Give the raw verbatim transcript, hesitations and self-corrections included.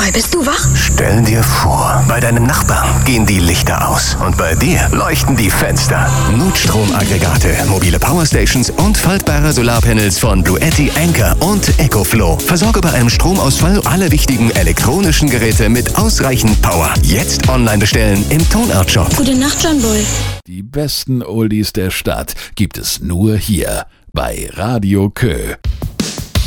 Roy, bist du wach? Stell dir vor, bei deinem Nachbarn gehen die Lichter aus und bei dir leuchten die Fenster. Notstromaggregate, mobile Powerstations und faltbare Solarpanels von Bluetti, Anker und EcoFlow. Versorge bei einem Stromausfall alle wichtigen elektronischen Geräte mit ausreichend Power. Jetzt online bestellen im Tonart-Shop. Gute Nacht, John Bull. Die besten Oldies der Stadt gibt es nur hier bei Radio Kö.